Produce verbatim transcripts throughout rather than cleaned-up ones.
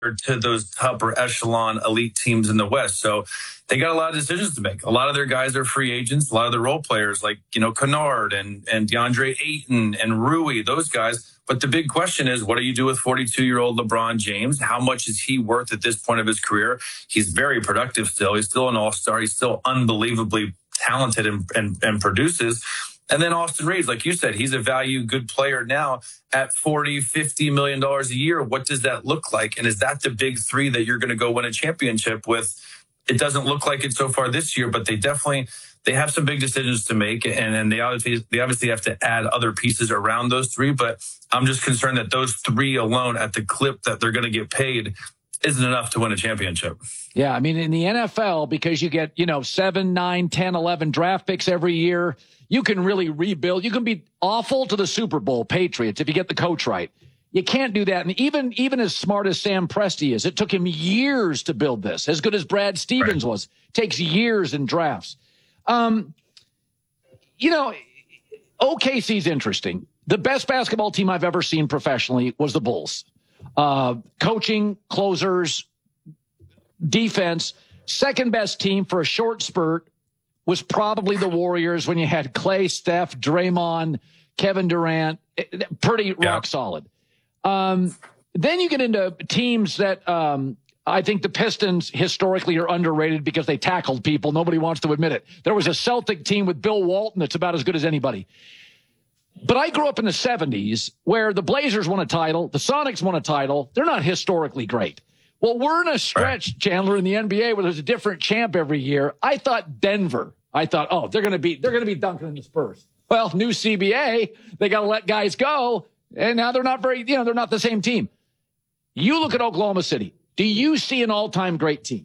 to those upper echelon elite teams in the West. So they got a lot of decisions to make. A lot of their guys are free agents. A lot of the role players like, you know, Kennard and, and DeAndre Ayton and Rui, those guys. But the big question is, what do you do with forty-two-year-old LeBron James? How much is he worth at this point of his career? He's very productive still. He's still an all-star. He's still unbelievably talented and, and, and produces. And then Austin Reeves, like you said, he's a value good player now at forty, fifty million dollars a year. What does that look like? And is that the big three that you're going to go win a championship with? It doesn't look like it so far this year, but they definitely, they have some big decisions to make. And, and they obviously, they obviously have to add other pieces around those three. But I'm just concerned that those three alone at the clip that they're going to get paid isn't enough to win a championship. Yeah, I mean, in the N F L, because you get, you know, seven, nine, ten, eleven draft picks every year, you can really rebuild. You can be awful to the Super Bowl Patriots if you get the coach right. You can't do that. And even, even as smart as Sam Presti is, it took him years to build this. As good as Brad Stevens right. was, it takes years in drafts. Um, you know, O K C's interesting. The best basketball team I've ever seen professionally was the Bulls. Uh, coaching, closers, defense. Second best team for a short spurt was probably the Warriors when you had Clay, Steph, Draymond, Kevin Durant. Pretty yeah. rock solid. Um, then you get into teams that um, I think the Pistons historically are underrated because they tackled people. Nobody wants to admit it. There was a Celtic team with Bill Walton that's about as good as anybody. But I grew up in the seventies where the Blazers won a title, the Sonics won a title. They're not historically great. Well, we're in a stretch, right. Chandler, in the N B A where there's a different champ every year. I thought Denver. I thought, oh, they're going to be they're going to be dunking in the Spurs. Well, new C B A, they got to let guys go, and now they're not very, you know, they're not the same team. You look at Oklahoma City. Do you see an all-time great team?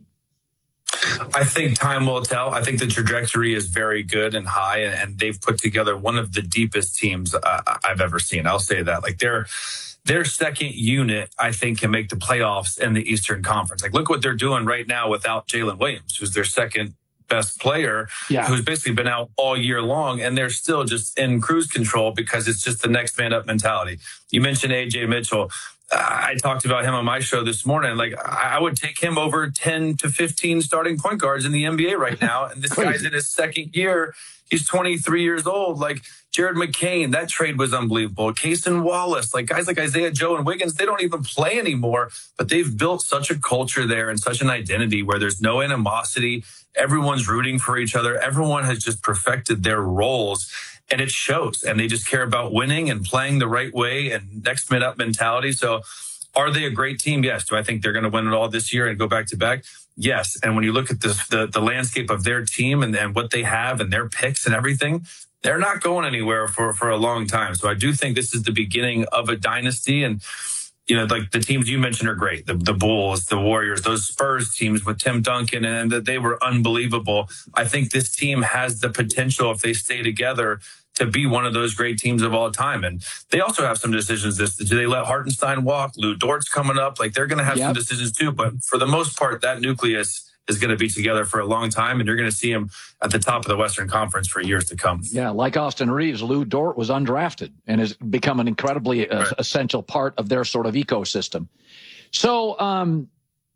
I think time will tell. I think the trajectory is very good and high, and they've put together one of the deepest teams uh, I've ever seen. I'll say that. Like their their second unit, I think, can make the playoffs in the Eastern Conference. Like look what they're doing right now without Jalen Williams, who's their second best player, yeah. who's basically been out all year long, and they're still just in cruise control because it's just the next man up mentality. You mentioned A J Mitchell. I talked about him on my show this morning. Like, I would take him over ten to fifteen starting point guards in the N B A right now. And this guy's in his second year. He's twenty-three years old. Like, Jared McCain, that trade was unbelievable. Cason Wallace, like guys like Isaiah Joe and Wiggins, they don't even play anymore. But they've built such a culture there and such an identity where there's no animosity. Everyone's rooting for each other. Everyone has just perfected their roles. And it shows, and they just care about winning and playing the right way and next man up mentality. So are they a great team? Yes. Do I think they're going to win it all this year and go back to back? Yes. And when you look at this, the, the landscape of their team and, and what they have and their picks and everything, they're not going anywhere for, for a long time. So I do think this is the beginning of a dynasty. And, you know, like the teams you mentioned are great. The, the Bulls, the Warriors, those Spurs teams with Tim Duncan, and that they were unbelievable. I think this team has the potential, if they stay together, to be one of those great teams of all time. And they also have some decisions. This, do they let Hartenstein walk? Lou Dort's coming up. Like they're going to have yep. some decisions too. But for the most part, that nucleus is going to be together for a long time. And you're going to see him at the top of the Western Conference for years to come. Yeah. Like Austin Reeves, Lou Dort was undrafted and has become an incredibly uh, right. essential part of their sort of ecosystem. So, um,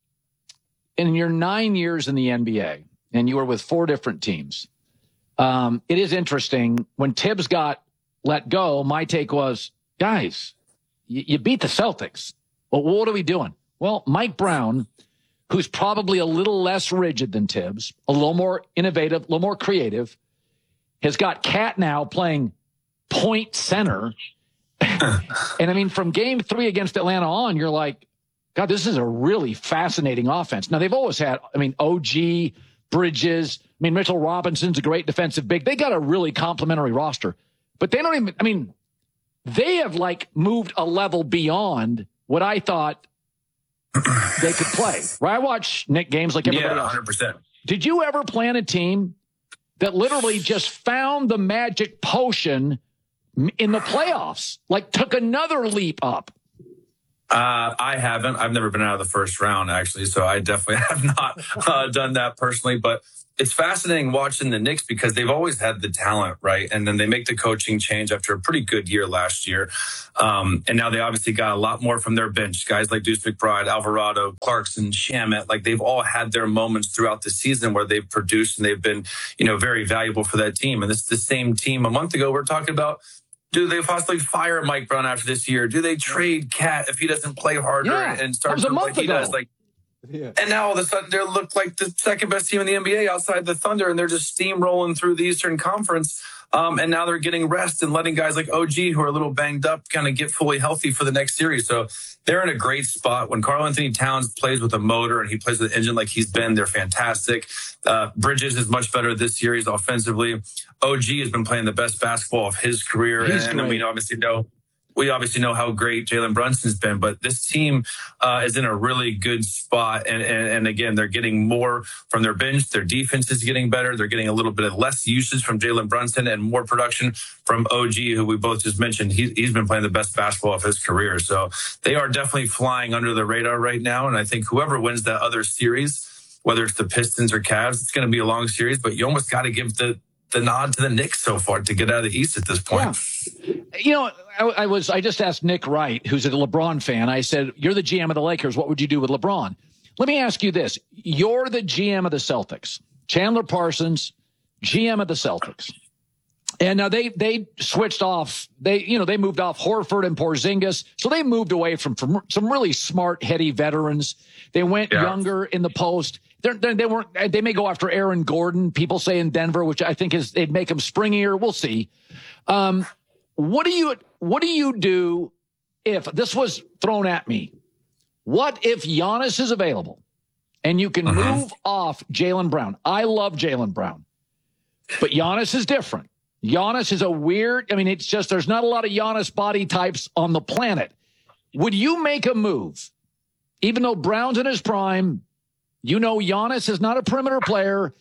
in your nine years in the N B A, and you were with four different teams, Um, it is interesting. When Tibbs got let go, my take was, guys, you, you beat the Celtics. Well, what are we doing? Well, Mike Brown, who's probably a little less rigid than Tibbs, a little more innovative, a little more creative, has got Cat now playing point center. And I mean, from game three against Atlanta on, you're like, God, this is a really fascinating offense. Now, they've always had, I mean, O G, Bridges, I mean, Mitchell Robinson's a great defensive big. They got a really complimentary roster, but they don't even, I mean, they have like moved a level beyond what I thought they could play. Right? I watch Nick games like everybody yeah, else. one hundred percent. Did you ever plan a team that literally just found the magic potion in the playoffs, like took another leap up? Uh, I haven't. I've never been out of the first round, actually, so I definitely have not uh, done that personally. But it's fascinating watching the Knicks because they've always had the talent, right? And then they make the coaching change after a pretty good year last year. Um, and now they obviously got a lot more from their bench. Guys like Deuce McBride, Alvarado, Clarkson, Shamet, like they've all had their moments throughout the season where they've produced and they've been, you know, very valuable for that team. And this is the same team a month ago we're talking about. Do they possibly fire Mike Brown after this year? Do they trade Cat if he doesn't play harder Yeah, and start that was a month like he ago. does? Like, yeah. And now all of a sudden they look like the second best team in the N B A outside the Thunder, and they're just steamrolling through the Eastern Conference. Um, and now they're getting rest and letting guys like O G, who are a little banged up, kind of get fully healthy for the next series. So they're in a great spot. When Karl-Anthony Towns plays with a motor and he plays with an engine like he's been, they're fantastic. Uh, Bridges is much better this series offensively. O G has been playing the best basketball of his career. He's and, and we obviously know we obviously know how great Jalen Brunson's been, but this team uh, is in a really good spot. And, and, and again, they're getting more from their bench. Their defense is getting better. They're getting a little bit of less usage from Jalen Brunson and more production from O G, who we both just mentioned. He, he's been playing the best basketball of his career. So they are definitely flying under the radar right now. And I think whoever wins that other series, whether it's the Pistons or Cavs, it's going to be a long series, but you almost got to give the the nod to the Knicks so far to get out of the East at this point. Yeah. You know, I, I was, I just asked Nick Wright, who's a LeBron fan. I said, you're the G M of the Lakers. What would you do with LeBron? Let me ask you this. You're the G M of the Celtics. Chandler Parsons, G M of the Celtics. And now they, they switched off. They, you know, they moved off Horford and Porzingis. So they moved away from, from some really smart, heady veterans. They went yeah. younger in the post. They're, they're, they weren't, they may go after Aaron Gordon, people say in Denver, which I think is, they'd make him springier. We'll see. Um, what do you, what do you do if this was thrown at me? What if Giannis is available and you can uh-huh. move off Jaylen Brown? I love Jaylen Brown, but Giannis is different. Giannis is a weird, I mean, it's just, there's not a lot of Giannis body types on the planet. Would you make a move, even though Brown's in his prime? You know, Giannis is not a perimeter player,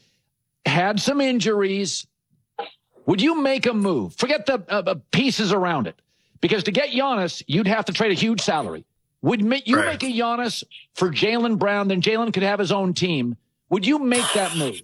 had some injuries. Would you make a move? Forget the uh, pieces around it. Because to get Giannis, you'd have to trade a huge salary. Would you right. make a Giannis for Jaylen Brown, then Jaylen could have his own team? Would you make that move?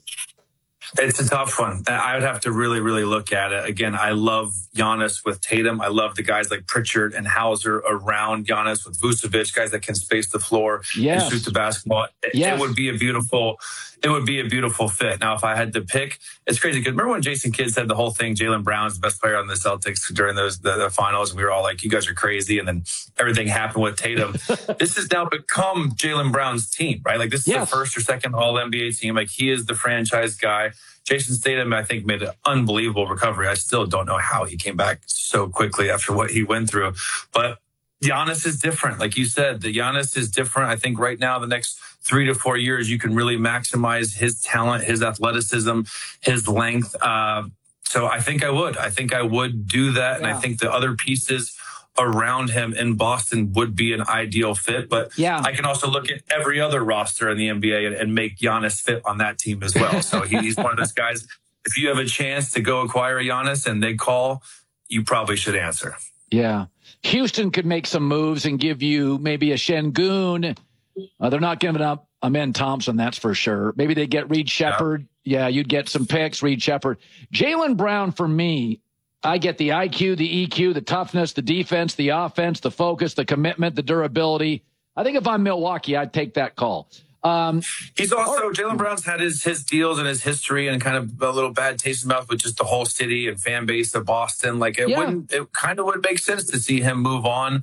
It's a tough one. I would have to really, really look at it. Again, I love Giannis with Tatum. I love the guys like Pritchard and Hauser around Giannis with Vucevic, guys that can space the floor yes. and shoot the basketball. It, yes. it would be a beautiful, it would be a beautiful fit. Now, if I had to pick, it's crazy because remember when Jason Kidd said the whole thing, Jaylen Brown's the best player on the Celtics during those the, the finals, and we were all like, you guys are crazy. And then everything happened with Tatum. This has now become Jaylen Brown's team, right? Like this is yes. the first or second all N B A team. Like he is the franchise guy. Jason Statham, I think, made an unbelievable recovery. I still don't know how he came back so quickly after what he went through. But Giannis is different. Like you said, the Giannis is different. I think right now, the next three to four years, you can really maximize his talent, his athleticism, his length. Uh, so I think I would. I think I would do that. Yeah. And I think the other pieces around him in Boston would be an ideal fit. But yeah. I can also look at every other roster in the N B A and, and make Giannis fit on that team as well. So he, he's one of those guys. If you have a chance to go acquire Giannis and they call, you probably should answer. Yeah. Houston could make some moves and give you maybe a Şengün. Uh, they're not giving up Amen Thompson, that's for sure. Maybe they get Reed Shepherd. Yeah, yeah you'd get some picks, Reed Shepherd. Jaylen Brown, for me, I get the I Q, the E Q, the toughness, the defense, the offense, the focus, the commitment, the durability. I think if I'm Milwaukee, I'd take that call. Um, He's also, Jaylen Brown's had his his deals and his history and kind of a little bad taste in the mouth with just the whole city and fan base of Boston. Like it yeah. wouldn't, it kind of would make sense to see him move on.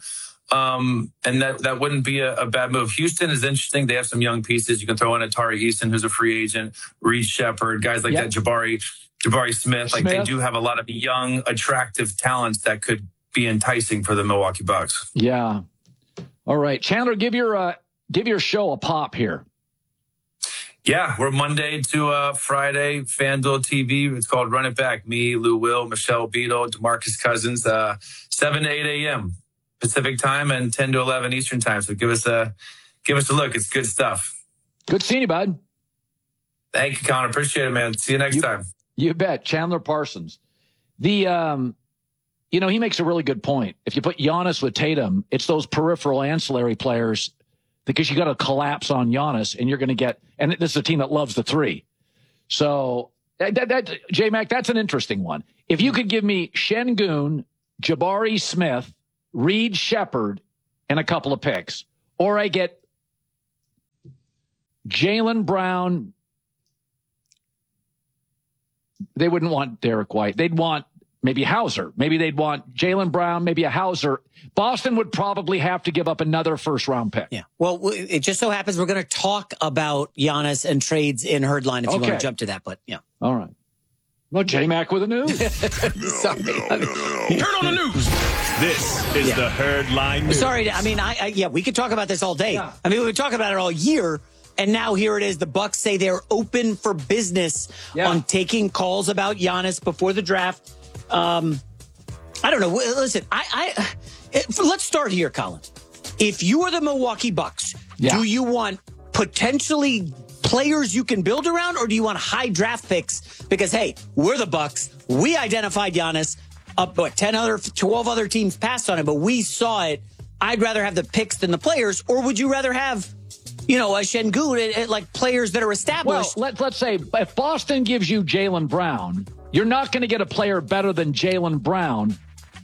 Um, and that, that wouldn't be a, a bad move. Houston is interesting. They have some young pieces. You can throw in a Tari Eason, who's a free agent, Reed Shepherd, guys like yep. that, Jabari. Jabari Smith, like Smith. They do have a lot of young, attractive talents that could be enticing for the Milwaukee Bucks. Yeah. All right, Chandler, give your uh, give your show a pop here. Yeah, we're Monday to uh, Friday, FanDuel T V. It's called Run It Back. Me, Lou Will, Michelle Beadle, DeMarcus Cousins, uh, seven to eight a.m. Pacific time and ten to eleven Eastern time. So give us a give us a look. It's good stuff. Good seeing you, bud. Thank you, Connor. Appreciate it, man. See you next you- time. You bet. Chandler Parsons. The, um, you know, he makes a really good point. If you put Giannis with Tatum, it's those peripheral ancillary players because you got to collapse on Giannis and you're going to get, and this is a team that loves the three. So that, that, that J-Mac, that's an interesting one. If you could give me Şengün, Jabari Smith, Reed Shepherd, and a couple of picks, or I get Jaylen Brown. They wouldn't want Derek White. They'd want maybe Hauser. Maybe they'd want Jaylen Brown, maybe a Hauser. Boston would probably have to give up another first-round pick. Yeah. Well, it just so happens we're going to talk about Giannis and trades in Herdline if you Okay. want to jump to that. But, yeah. All right. Well, J-Mac with the news. Sorry. Turn on the news. This is Yeah. the Herdline News. Sorry. I mean, I, I yeah, we could talk about this all day. Yeah. I mean, we've been talking about it all year. And now here it is. The Bucks say they're open for business Yeah. on taking calls about Giannis before the draft. Um, I don't know. Listen, I, I it, let's start here, Colin. If you are the Milwaukee Bucks, Yeah. do you want potentially players you can build around, or do you want high draft picks? Because hey, we're the Bucks. We identified Giannis. Up what ten other, twelve other teams passed on it, but we saw it. I'd rather have the picks than the players, or would you rather have, you know, a Şengün, and, like players that are Well, established? let, let's say if Boston gives you Jaylen Brown, you're not going to get a player better than Jaylen Brown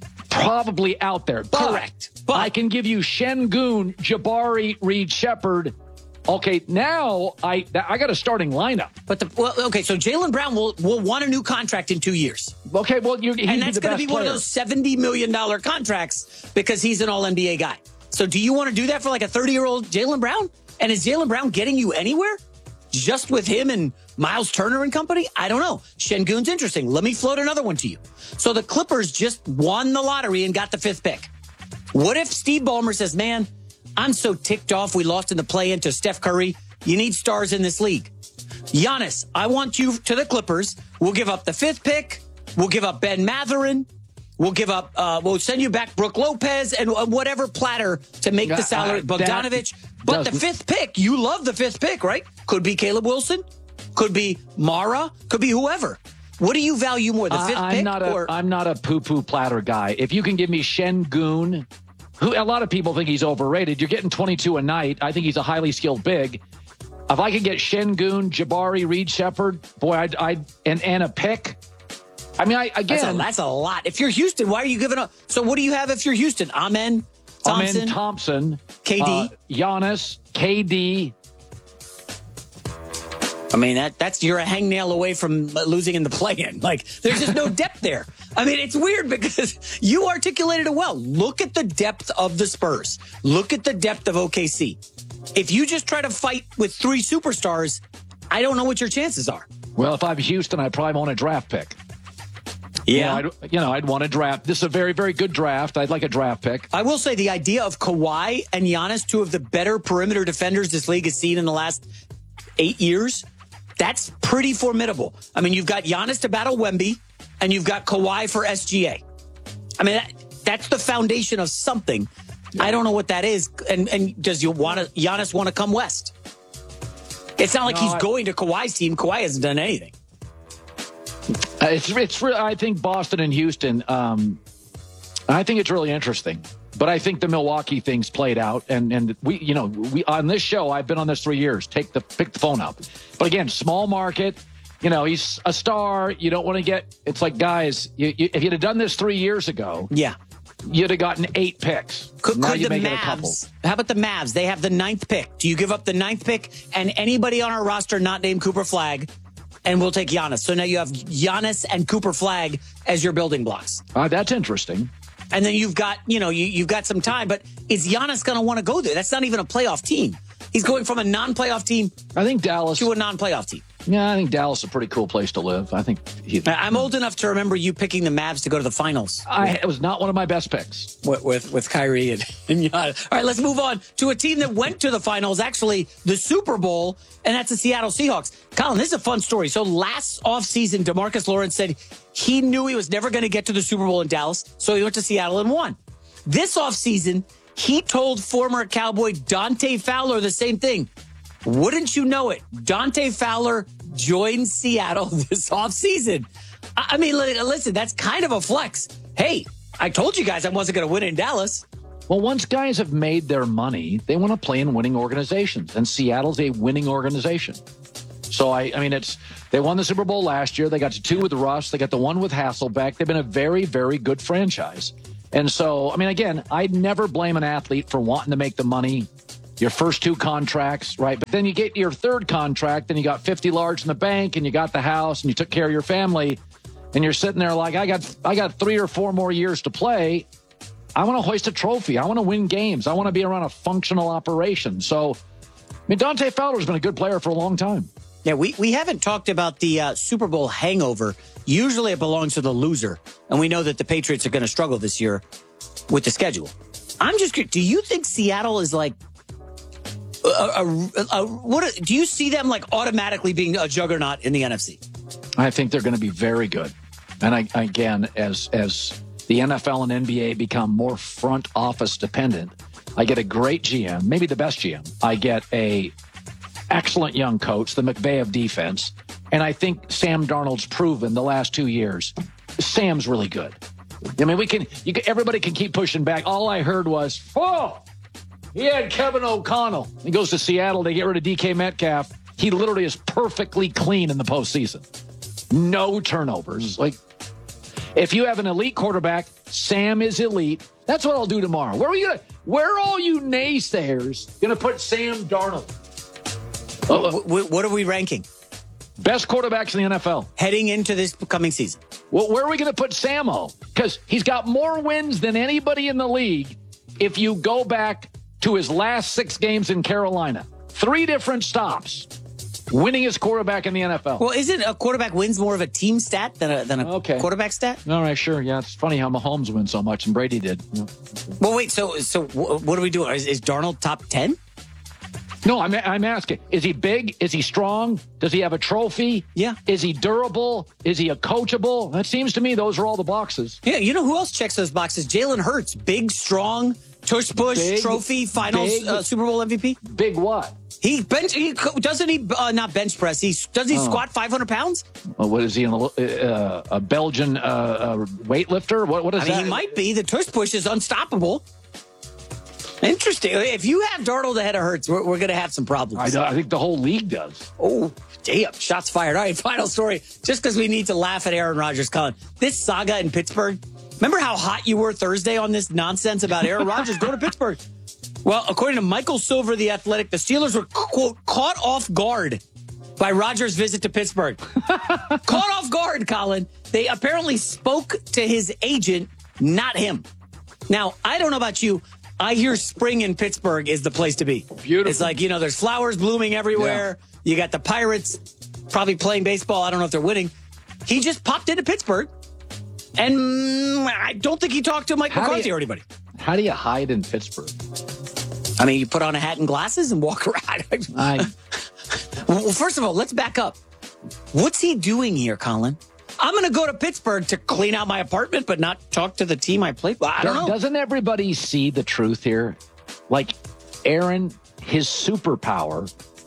probably out there. But Correct. But- I can give you Şengün, Jabari, Reed Shepherd. Okay, now I I got a starting lineup. But the well, okay, so Jaylen Brown will will want a new contract in two years, Okay, well, you, he'd and be that's the going to best be one of player. those seventy million dollar contracts because he's an All N B A guy. So, do you want to do that for like a thirty year old Jaylen Brown? And is Jaylen Brown getting you anywhere? Just with him and Miles Turner and company? I don't know. Şengün's interesting. Let me float another one to you. So the Clippers just won the lottery and got the fifth pick. What if Steve Ballmer says, man, I'm so ticked off we lost in the play-in to Steph Curry. You need stars in this league. Giannis, I want you to the Clippers. We'll give up the fifth pick. We'll give up Ben Mathurin. We'll give up, uh, we'll send you back Brooke Lopez and uh, whatever platter to make the salary. Uh, Bogdanovich. that But the doesn't- fifth pick, you love the fifth pick, right? Could be Caleb Wilson. Could be Mara. Could be whoever. What do you value more, the fifth I, I'm pick not a or? I'm not a poo-poo platter guy. If you can give me Şengün, who a lot of people think he's overrated, you're getting twenty-two a night. I think he's a highly skilled big. If I could get Şengün, Jabari, Reed Shepherd, boy, I'd, I'd and and a pick. I mean, I That's a, again, that's a lot. If you're Houston, why are you giving up? So what do you have if you're Houston? Amen, Thompson, Amen Thompson, K D. uh, Giannis, K D. I mean, that that's you're a hangnail away from losing in the play-in. Like, there's just no depth there. I mean, it's weird because you articulated it well. Look at the depth of the Spurs. Look at the depth of O K C. If you just try to fight with three superstars, I don't know what your chances are. Well, if I'm Houston, I probably want a draft pick. You know, I'd, you know, I'd want a draft. This is a very, very good draft. I'd like a draft pick. I will say the idea of Kawhi and Giannis, two of the better perimeter defenders this league has seen in the last eight years, that's pretty formidable. I mean, you've got Giannis to battle Wemby, and you've got Kawhi for S G A. I mean, that, that's the foundation of something. Yeah. I don't know what that is. And, and does you want to, Giannis want to come west? It's not like no, he's I, going to Kawhi's team. Kawhi hasn't done anything. Uh, it's it's. I think Boston and Houston. Um, I think it's really interesting, but I think the Milwaukee thing's played out, and and we, you know, we on this show. I've been on this three years. Take the pick the phone up, but again, small market. You know, he's a star. You don't want to get. It's like, guys, you, you, if you'd have done this three years ago, yeah, you'd have gotten eight picks. Could, now could you the make it a couple. Mavs? How about the Mavs? They have the ninth pick. Do you give up the ninth pick and anybody on our roster not named Cooper Flagg? And we'll take Giannis. So now you have Giannis and Cooper Flagg as your building blocks. Uh, that's interesting. And then you've got, you know, you, you've got some time. But is Giannis going to want to go there? That's not even a playoff team. He's going from a non-playoff team I think Dallas to a non-playoff team. Yeah, I think Dallas is a pretty cool place to live. I think he, I'm old enough to remember you picking the Mavs to go to the finals. I, it was not one of my best picks. With with, with Kyrie and, and Giannis. All right, let's move on to a team that went to the finals, actually the Super Bowl, and that's the Seattle Seahawks. Colin, this is a fun story. So last offseason, DeMarcus Lawrence said he knew he was never going to get to the Super Bowl in Dallas, so he went to Seattle and won. This offseason, he told former Cowboy Dante Fowler the same thing. Wouldn't you know it? Dante Fowler joined Seattle this offseason. I mean, listen, that's kind of a flex. Hey, I told you guys I wasn't going to win in Dallas. Well, once guys have made their money, they want to play in winning organizations, and Seattle's a winning organization. So, I, I mean, it's they won the Super Bowl last year. They got to two with Russ. They got the one with Hasselbeck. They've been a very, very good franchise. And so, I mean, again, I'd never blame an athlete for wanting to make the money. Your first two contracts, right? But then you get your third contract and you got fifty large in the bank and you got the house and you took care of your family and you're sitting there like, I got, I got three or four more years to play. I want to hoist a trophy. I want to win games. I want to be around a functional operation. So, I mean, Dante Fowler's been a good player for a long time. Yeah, we, we haven't talked about the uh, Super Bowl hangover. Usually it belongs to the loser. And we know that the Patriots are going to struggle this year with the schedule. I'm just curious, do you think Seattle is like, a, a, a, what do you see them like automatically being a juggernaut in the N F C? I think they're going to be very good. And I, again, as as the N F L and N B A become more front office dependent, I get a great G M, maybe the best G M. I get a excellent young coach, the McVay of defense. And I think Sam Darnold's proven the last two years, Sam's really good. I mean, we can, you can, everybody can keep pushing back. All I heard was, oh, he had Kevin O'Connell. He goes to Seattle. They get rid of D K Metcalf. He literally is perfectly clean in the postseason. No turnovers. Like, if you have an elite quarterback, Sam is elite. That's what I'll do tomorrow. Where are we gonna? Where are all you naysayers gonna put Sam Darnold? Uh, what, what are we ranking? Best quarterbacks in the N F L heading into this coming season. Well, where are we going to put Sam-O? Because he's got more wins than anybody in the league. If you go back to his last six games in Carolina, three different stops, winningest quarterback in the N F L. Well, isn't a quarterback wins more of a team stat than a, than a okay. quarterback stat? All right, sure. Yeah, it's funny how Mahomes wins so much and Brady did. Yeah. Well, wait, so so what are we doing? Is, is Darnold top ten? No, I'm I'm asking. Is he big? Is he strong? Does he have a trophy? Yeah. Is he durable? Is he a coachable? That seems to me those are all the boxes. Yeah, you know who else checks those boxes? Jalen Hurts, big, strong, tush push, big, trophy, finals, big, uh, Super Bowl M V P. Big what? He bench. He doesn't he uh, not bench press. He does he oh. squat five hundred pounds. Well, what is he? Uh, a Belgian uh, uh, weightlifter? What? What is I mean, that? He might be. The tush push is unstoppable. Interesting. If you have Darnold ahead of Hurts, we're, we're going to have some problems. I, I think the whole league does. Oh, damn. Shots fired. All right, final story. Just because we need to laugh at Aaron Rodgers, Colin. This saga in Pittsburgh. Remember how hot you were Thursday on this nonsense about Aaron Rodgers going to Pittsburgh? Well, according to Michael Silver, The Athletic, the Steelers were, quote, caught off guard by Rodgers' visit to Pittsburgh. Caught off guard, Colin. They apparently spoke to his agent, not him. Now, I don't know about you. I hear spring in Pittsburgh is the place to be. Beautiful. It's like, you know, there's flowers blooming everywhere. Yeah. You got the Pirates probably playing baseball. I don't know if they're winning. He just popped into Pittsburgh, and I don't think he talked to Mike how McCarthy you, or anybody. How do you hide in Pittsburgh? I mean, you put on a hat and glasses and walk around. I... Well, first of all, let's back up. What's he doing here, Colin? I'm going to go to Pittsburgh to clean out my apartment, but not talk to the team I played for. I don't know. Doesn't everybody see the truth here? Like, Aaron, his superpower,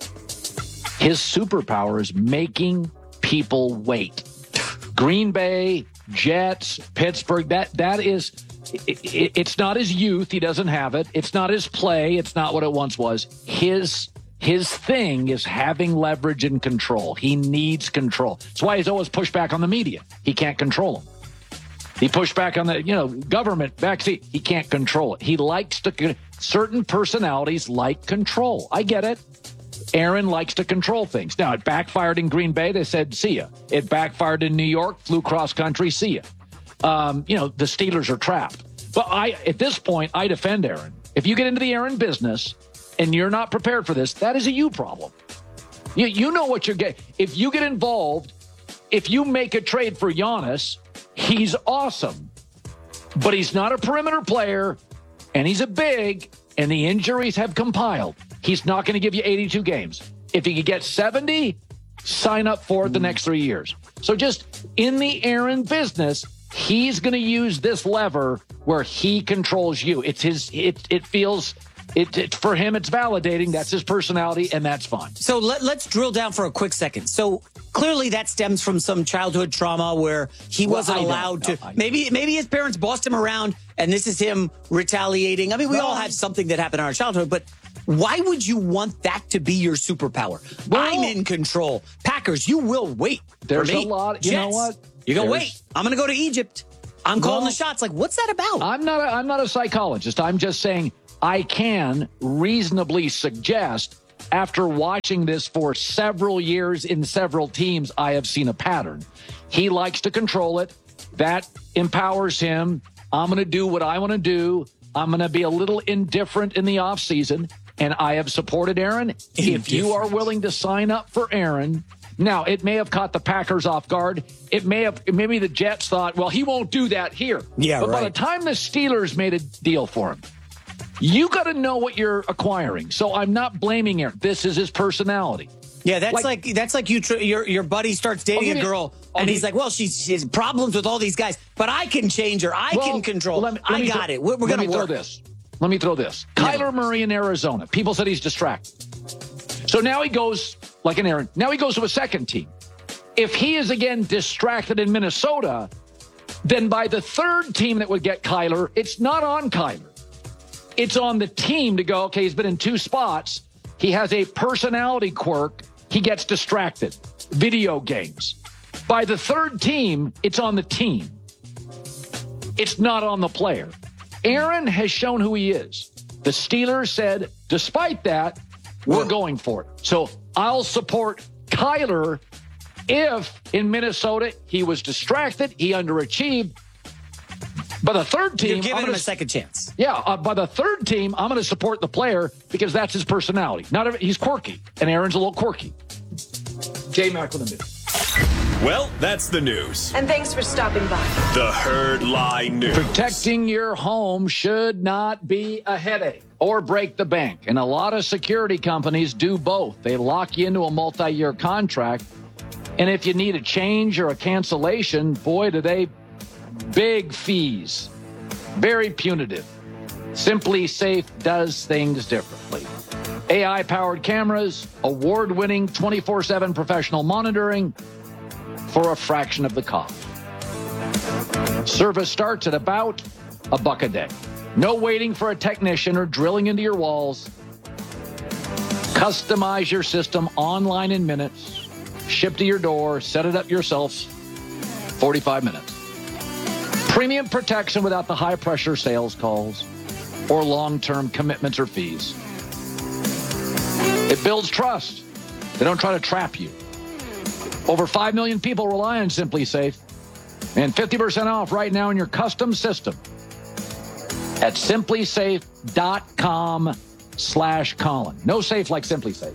his superpower is making people wait. Green Bay, Jets, Pittsburgh, that that is, it, it, it's not his youth. He doesn't have it. It's not his play. It's not what it once was. His His thing is having leverage and control. He needs control. That's why he's always pushed back on the media. He can't control them. He pushed back on the, you know, government backseat. He can't control it. He likes to, certain personalities like control. I get it. Aaron likes to control things. Now, it backfired in Green Bay. They said, see ya. It backfired in New York, flew cross country, see ya. Um, you know, the Steelers are trapped. But I, at this point, I defend Aaron. If you get into the Aaron business, and you're not prepared for this, that is a you problem. You, you know what you're getting. If you get involved, if you make a trade for Giannis, he's awesome. But he's not a perimeter player, and he's a big, and the injuries have compiled. He's not going to give you eighty-two games. If he could get seventy, sign up for it the next three years. So just in the Aaron business, he's going to use this lever where he controls you. It's his. It, it feels... It, it for him, it's validating. That's his personality, and that's fine. So let, let's drill down for a quick second. So clearly that stems from some childhood trauma where he Well, wasn't I don't allowed know. to. I- Maybe maybe his parents bossed him around, and this is him retaliating. I mean, we Well, all have something that happened in our childhood, but why would you want that to be your superpower? Well- I'm in control. Packers, you will wait. There's for me. a lot- you know Jets, what? You're going to There's- wait. I'm going to go to Egypt. I'm calling Well- the shots. Like, what's that about? I'm not. A, I'm not a psychologist. I'm just saying I can reasonably suggest, after watching this for several years in several teams, I have seen a pattern. He likes to control it. That empowers him. I'm going to do what I want to do. I'm going to be a little indifferent in the offseason, and I have supported Aaron. If you are willing to sign up for Aaron, now it may have caught the Packers off guard. It may have, maybe the Jets thought, well, he won't do that here. Yeah, but by the right. time the Steelers made a deal for him, you got to know what you're acquiring. So I'm not blaming Aaron. This is his personality. Yeah, that's like, Like- that's like you. Tr- your your buddy starts dating give a you- girl, I'll and give he's you- like, "Well, she's she has problems with all these guys, but I can change her. I Well, can control. let me- let I me got throw- it. We're, we're let going me to throw work." this. Let me throw this. Yeah. Kyler Murray in Arizona. People said he's distracted. So now he goes like an Aaron. Now he goes to a second team. If he is again distracted in Minnesota, then by the third team that would get Kyler, it's not on Kyler. It's on the team to go, okay, he's been in two spots. He has a personality quirk. He gets distracted. Video games. By the third team, it's on the team. It's not on the player. Aaron has shown who he is. The Steelers said, despite that, we're going for it. So I'll support Kyler if in Minnesota he was distracted, he underachieved. By the third team, You're giving I'm him gonna, a second chance. yeah. Uh, by the third team, I'm going to support the player because that's his personality. Not every, he's quirky, and Aaron's a little quirky. J Mac with the news. Well, that's the news. And thanks for stopping by. The Herd Lie News. Protecting your home should not be a headache or break the bank. And a lot of security companies do both. They lock you into a multi-year contract. And if you need a change or a cancellation, boy, do they big fees. Very punitive. Simply Safe does things differently. A I-powered cameras, award-winning twenty-four seven professional monitoring for a fraction of the cost. Service starts at about a buck a day. No waiting for a technician or drilling into your walls. Customize your system online in minutes. Ship to your door. Set it up yourself. forty-five minutes. Premium protection without the high-pressure sales calls or long-term commitments or fees. It builds trust. They don't try to trap you. Over five million people rely on Simply Safe. And fifty percent off right now in your custom system at simply safe dot com slash Colin. No safe like Simply Safe.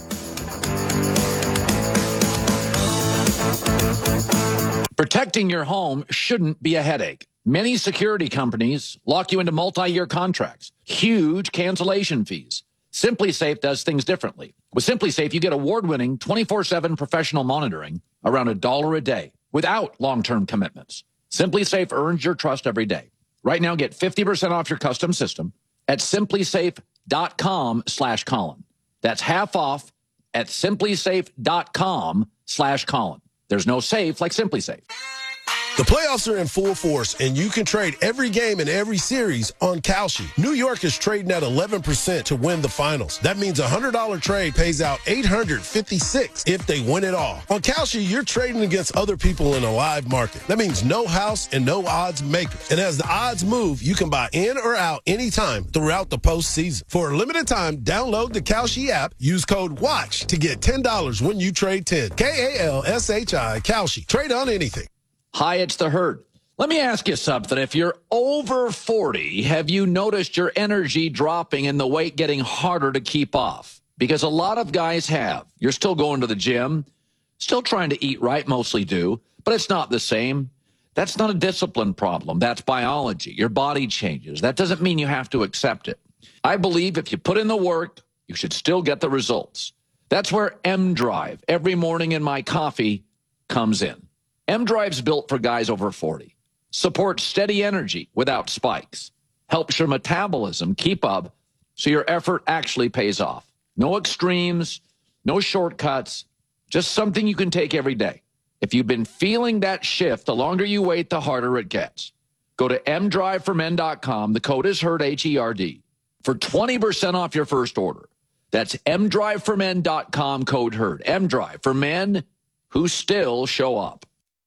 Protecting your home shouldn't be a headache. Many security companies lock you into multi-year contracts, huge cancellation fees. Simply Safe does things differently. With Simply Safe, you get award-winning twenty-four seven professional monitoring around a dollar a day without long-term commitments. Simply Safe earns your trust every day. Right now, get fifty percent off your custom system at simply safe dot com slash Colin. That's half off at simply safe dot com slash Colin. There's no safe like Simply Safe. The playoffs are in full force, and you can trade every game in every series on Kalshi. New York is trading at eleven percent to win the finals. That means a one hundred dollars trade pays out eight hundred fifty-six dollars if they win it all. On Kalshi, you're trading against other people in a live market. That means no house and no odds makers. And as the odds move, you can buy in or out anytime throughout the postseason. For a limited time, download the Kalshi app. Use code WATCH to get ten dollars when you trade ten. K A L S H I, Kalshi. Trade on anything. Hi, it's the Herd. Let me ask you something. If you're over forty, have you noticed your energy dropping and the weight getting harder to keep off? Because a lot of guys have. You're still going to the gym, still trying to eat right, mostly do, but it's not the same. That's not a discipline problem. That's biology. Your body changes. That doesn't mean you have to accept it. I believe if you put in the work, you should still get the results. That's where M-Drive, every morning in my coffee, comes in. M-Drive's built for guys over forty. Supports steady energy without spikes. Helps your metabolism keep up so your effort actually pays off. No extremes, no shortcuts, just something you can take every day. If you've been feeling that shift, the longer you wait, the harder it gets. Go to m drive for men dot com. The code is HERD, H E R D, for twenty percent off your first order. That's m drive for men dot com, code HERD. M-Drive, for men who still show up.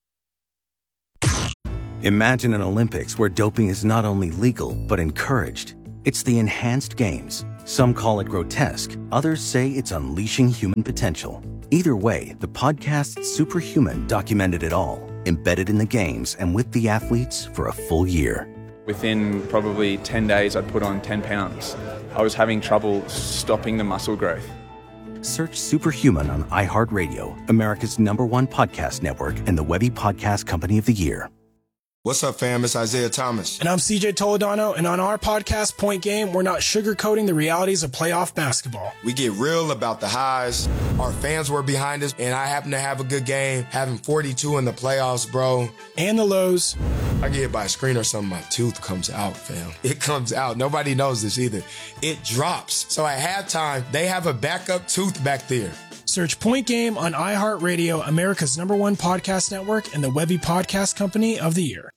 Imagine an Olympics where doping is not only legal, but encouraged. It's the Enhanced Games. Some call it grotesque. Others say it's unleashing human potential. Either way, the podcast Superhuman documented it all, embedded in the games and with the athletes for a full year. Within probably ten days, I'd put on ten pounds. I was having trouble stopping the muscle growth. Search Superhuman on iHeartRadio, America's number one podcast network, and the Webby Podcast Company of the Year. What's up, fam? It's Isaiah Thomas. And I'm C J Toledano, and on our podcast, Point Game, we're not sugarcoating the realities of playoff basketball. We get real about the highs. Our fans were behind us, and I happen to have a good game, having forty-two in the playoffs, bro. And the lows. I get hit by a screen or something, my tooth comes out, fam. It comes out. Nobody knows this either. It drops. So at halftime, they have a backup tooth back there. Search Point Game on iHeartRadio, America's number one podcast network, and the Webby Podcast Company of the Year.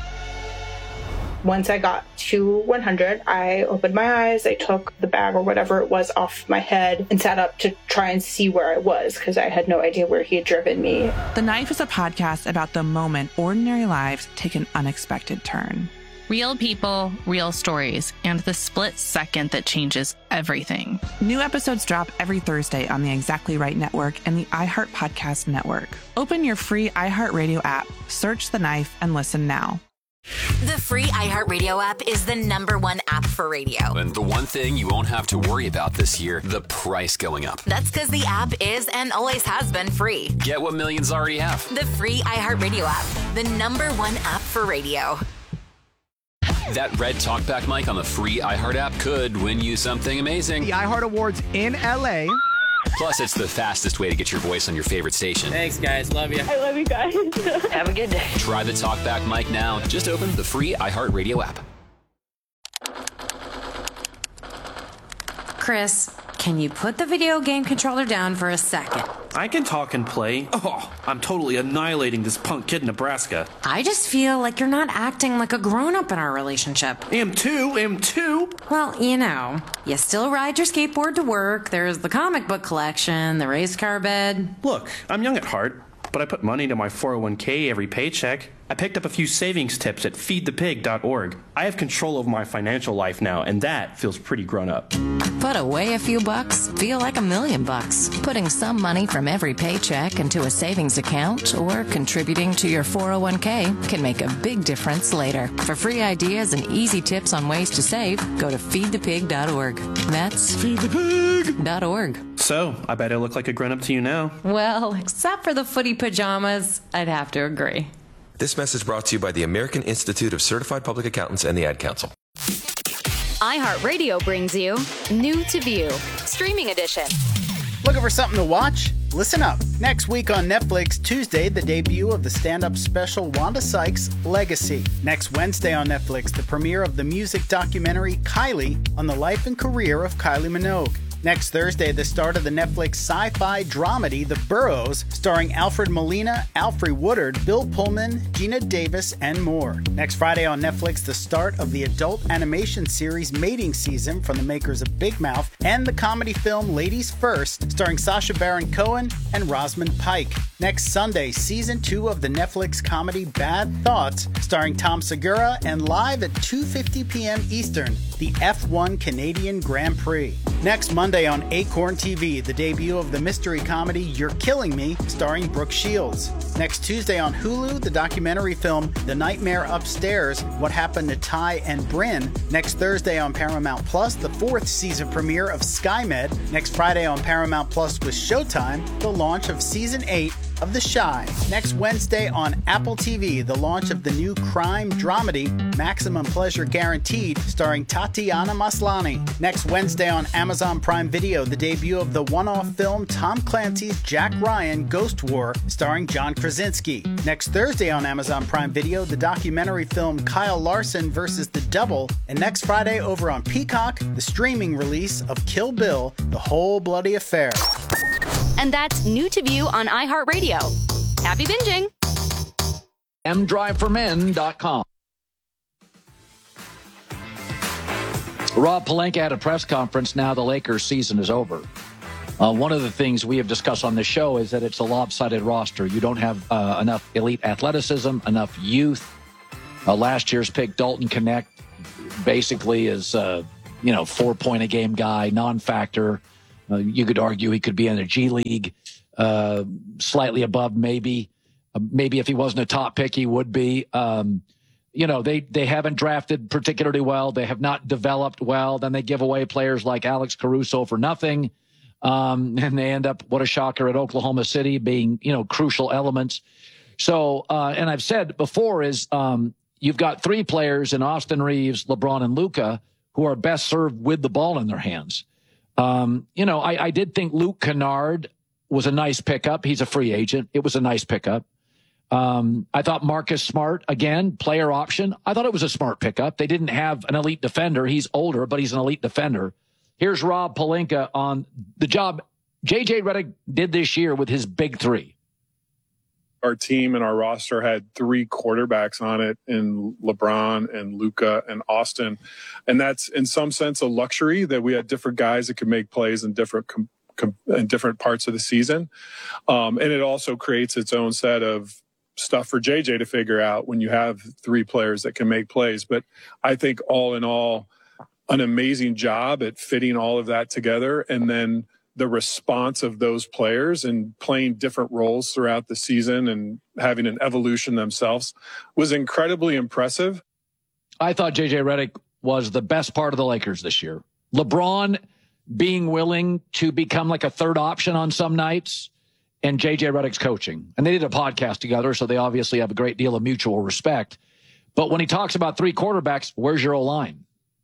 Once I got to one hundred, I opened my eyes, I took the bag or whatever it was off my head and sat up to try and see where I was because I had no idea where he had driven me. The Knife is a podcast about the moment ordinary lives take an unexpected turn. Real people, real stories, and the split second that changes everything. New episodes drop every Thursday on the Exactly Right Network and the iHeart Podcast Network. Open your free iHeartRadio app, search The Knife, and listen now. The free iHeartRadio app is the number one app for radio. And the one thing you won't have to worry about this year, the price going up. That's because the app is and always has been free. Get what millions already have. The free iHeartRadio app, the number one app for radio. That red talkback mic on the free iHeart app could win you something amazing. The iHeart Awards in L A. Plus, it's the fastest way to get your voice on your favorite station. Thanks, guys. Love you. I love you guys. Have a good day. Try the talkback mic now. Just open the free iHeartRadio app. Chris, can you put the video game controller down for a second? I can talk and play. Oh, I'm totally annihilating this punk kid in Nebraska. I just feel like you're not acting like a grown-up in our relationship. Am too, am too. Well, you know, you still ride your skateboard to work, there's the comic book collection, the race car bed. Look, I'm young at heart, but I put money into my four oh one k every paycheck. I picked up a few savings tips at feed the pig dot org. I have control over my financial life now, and that feels pretty grown up. Put away a few bucks, feel like a million bucks. Putting some money from every paycheck into a savings account or contributing to your four oh one k can make a big difference later. For free ideas and easy tips on ways to save, go to feed the pig dot org. That's feed the pig dot org. So, I bet I look like a grown up to you now. Well, except for the footy pajamas, I'd have to agree. This message brought to you by the American Institute of Certified Public Accountants and the Ad Council. iHeartRadio brings you New to View, Streaming Edition. Looking for something to watch? Listen up. Next week on Netflix, Tuesday, the debut of the stand-up special Wanda Sykes' Legacy. Next Wednesday on Netflix, the premiere of the music documentary Kylie on the life and career of Kylie Minogue. Next Thursday, the start of the Netflix sci-fi dramedy The Burrows, starring Alfred Molina, Alfre Woodard, Bill Pullman, Gina Davis, and more. Next Friday on Netflix, the start of the adult animation series Mating Season from the makers of Big Mouth, and the comedy film Ladies First, starring Sacha Baron Cohen and Rosamund Pike. Next Sunday, season two of the Netflix comedy Bad Thoughts, starring Tom Segura, and live at two fifty p.m. Eastern, the F one Canadian Grand Prix. Next Monday on Acorn T V, the debut of the mystery comedy You're Killing Me, starring Brooke Shields. Next Tuesday on Hulu, the documentary film The Nightmare Upstairs, What Happened to Ty and Bryn. Next Thursday on Paramount Plus, the fourth season premiere of SkyMed. Next Friday on Paramount Plus with Showtime, the launch of Season eight of The Chi. Next Wednesday on Apple T V, the launch of the new crime dramedy Maximum Pleasure Guaranteed, starring Tatiana Maslany. Next Wednesday on Amazon Prime Video, the debut of the one-off film Tom Clancy's Jack Ryan Ghost War, starring John Krasinski. Next Thursday on Amazon Prime Video, the documentary film Kyle Larson versus the Double. And next Friday over on Peacock, the streaming release of Kill Bill, The Whole Bloody Affair. And that's new to view on iHeartRadio. Happy binging. m drive for men dot com. Rob Pelinka had a press conference. Now the Lakers season is over. Uh, one of the things we have discussed on this show is that it's a lopsided roster. You don't have uh, enough elite athleticism, enough youth. Uh, last year's pick, Dalton Connect, basically is, uh, you know, four-point-a-game guy, non-factor. Uh, you could argue he could be in the G League, uh, slightly above maybe. Uh, maybe if he wasn't a top pick, he would be. Um, you know, they, they haven't drafted particularly well. They have not developed well. Then they give away players like Alex Caruso for nothing. Um, and they end up, what a shocker, at Oklahoma City being, you know, crucial elements. So, uh, and I've said before is um, you've got three players in Austin Reeves, LeBron, and Luka who are best served with the ball in their hands. Um, you know, I, I did think Luke Kennard was a nice pickup. He's a free agent. It was a nice pickup. Um, I thought Marcus Smart, again, player option. I thought it was a smart pickup. They didn't have an elite defender. He's older, but he's an elite defender. Here's Rob Pelinka on the job J J Redick did this year with his big three. Our team and our roster had three quarterbacks on it in LeBron and Luka and Austin. And that's in some sense a luxury that we had different guys that could make plays in different com- com- in different parts of the season. Um, and it also creates its own set of stuff for J J to figure out when you have three players that can make plays. But I think all in all, an amazing job at fitting all of that together. And then the response of those players and playing different roles throughout the season and having an evolution themselves was incredibly impressive. I thought J J Redick was the best part of the Lakers this year. LeBron being willing to become like a third option on some nights, and J J Redick's coaching. And they did a podcast together, so they obviously have a great deal of mutual respect. But when he talks about three quarterbacks, where's your O-line?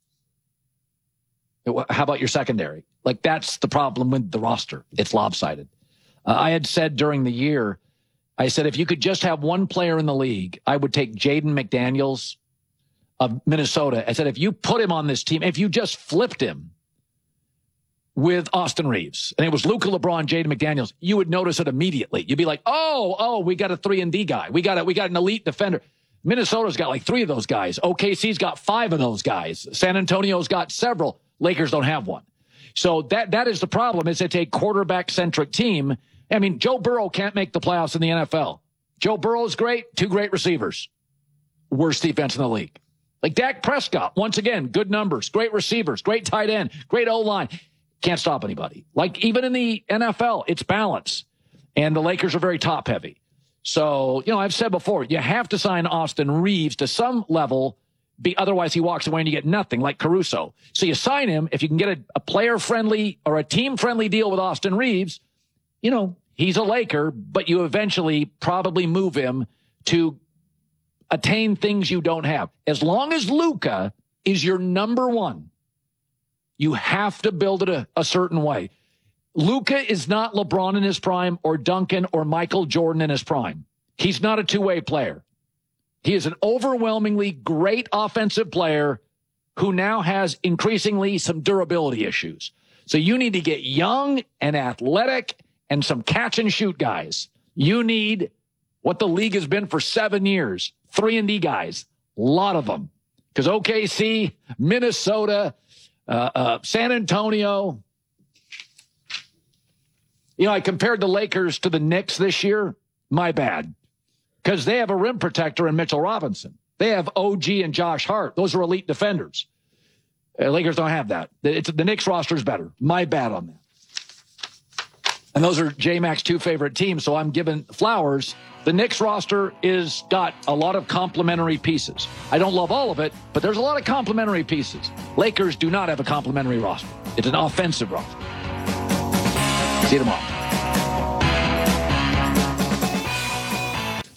How about your secondary? Like, that's the problem with the roster. It's lopsided. Uh, I had said during the year, I said, if you could just have one player in the league, I would take Jaden McDaniels of Minnesota. I said, if you put him on this team, if you just flipped him with Austin Reeves, and it was Luka, LeBron, Jaden McDaniels, you would notice it immediately. You'd be like, oh, oh, we got a three and D guy. We got a, we got an elite defender. Minnesota's got like three of those guys. O K C's got five of those guys. San Antonio's got several. Lakers don't have one. So that that is the problem. Is it's a quarterback-centric team. I mean, Joe Burrow can't make the playoffs in the N F L. Joe Burrow's great, two great receivers. Worst defense in the league. Like Dak Prescott, once again, good numbers, great receivers, great tight end, great O-line. Can't stop anybody. Like even in the N F L, it's balance. And the Lakers are very top-heavy. So, you know, I've said before, you have to sign Austin Reeves to some level. Be, otherwise, he walks away and you get nothing, like Caruso. So you sign him. If you can get a, a player-friendly or a team-friendly deal with Austin Reeves, you know, he's a Laker, but you eventually probably move him to attain things you don't have. As long as Luka is your number one, you have to build it a, a certain way. Luka is not LeBron in his prime or Duncan or Michael Jordan in his prime. He's not a two-way player. He is an overwhelmingly great offensive player who now has increasingly some durability issues. So you need to get young and athletic and some catch and shoot guys. You need what the league has been for seven years, three and D guys, a lot of them. Because O K C, Minnesota, uh, uh, San Antonio. You know, I compared the Lakers to the Knicks this year. My bad. Because they have a rim protector in Mitchell Robinson. They have O G and Josh Hart. Those are elite defenders. Uh, Lakers don't have that. It's, the Knicks roster is better. My bad on that. And those are J-Mac's two favorite teams, so I'm giving flowers. The Knicks roster is got a lot of complementary pieces. I don't love all of it, but there's a lot of complementary pieces. Lakers do not have a complementary roster. It's an offensive roster. See you tomorrow.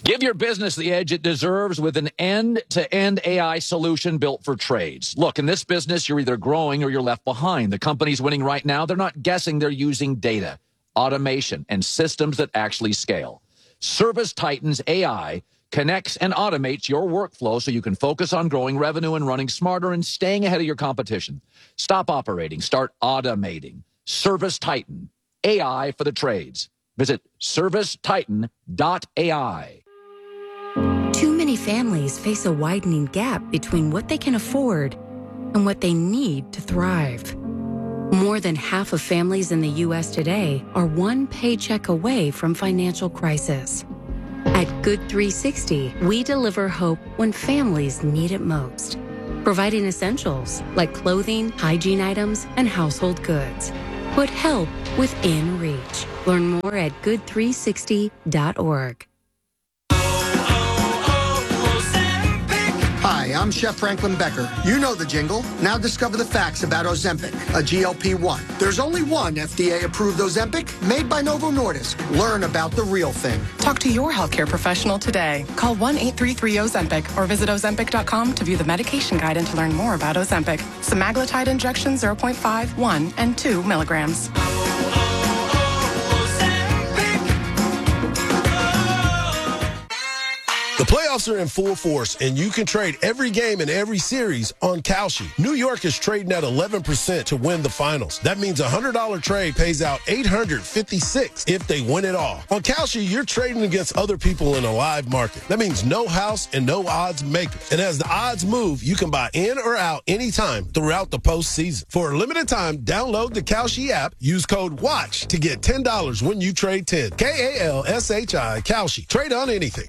Give your business the edge it deserves with an end-to-end A I solution built for trades. Look, in this business, you're either growing or you're left behind. The companies winning right now, they're not guessing, they're using data, automation, and systems that actually scale. ServiceTitan's A I connects and automates your workflow so you can focus on growing revenue and running smarter and staying ahead of your competition. Stop operating. Start automating. ServiceTitan, A I for the trades. Visit service titan dot A I. Too many families face a widening gap between what they can afford and what they need to thrive. More than half of families in the U S today are one paycheck away from financial crisis. At Good three sixty, we deliver hope when families need it most, providing essentials like clothing, hygiene items, and household goods. Put help within reach. Learn more at good three sixty dot org. Hi, I'm Chef Franklin Becker. You know the jingle. Now discover the facts about Ozempic, a G L P one. There's only one F D A-approved Ozempic made by Novo Nordisk. Learn about the real thing. Talk to your healthcare professional today. Call one eight three three Ozempic or visit ozempic dot com to view the medication guide and to learn more about Ozempic. Semaglutide injection zero point five, one, and two milligrams. The playoffs are in full force, and you can trade every game in every series on Kalshi. New York is trading at eleven percent to win the finals. That means a one hundred dollars trade pays out eight hundred fifty-six dollars if they win it all. On Kalshi, you're trading against other people in a live market. That means no house and no odds makers. And as the odds move, you can buy in or out anytime throughout the postseason. For a limited time, download the Kalshi app. Use code WATCH to get ten dollars when you trade ten. K A L S H I, Kalshi. Trade on anything.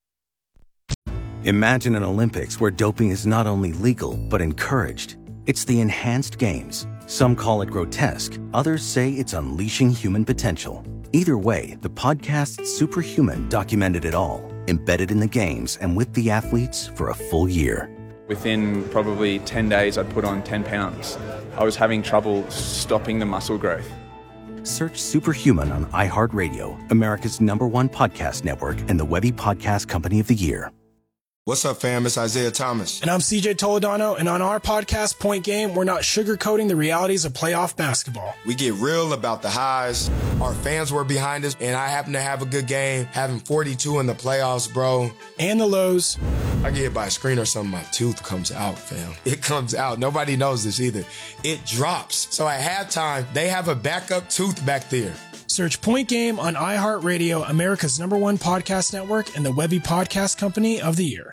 Imagine an Olympics where doping is not only legal, but encouraged. It's the enhanced games. Some call it grotesque. Others say it's unleashing human potential. Either way, the podcast Superhuman documented it all, embedded in the games and with the athletes for a full year. Within probably ten days, I'd put on ten pounds. I was having trouble stopping the muscle growth. Search Superhuman on iHeartRadio, America's number one podcast network and the Webby Podcast Company of the Year. What's up, fam? It's Isaiah Thomas. And I'm C J Toledano, and on our podcast, Point Game, we're not sugarcoating the realities of playoff basketball. We get real about the highs. Our fans were behind us, and I happen to have a good game, having forty-two in the playoffs, bro. And the lows. I get hit by a screen or something, my tooth comes out, fam. It comes out. Nobody knows this either. It drops. So at halftime, they have a backup tooth back there. Search Point Game on iHeartRadio, America's number one podcast network, and the Webby Podcast Company of the Year.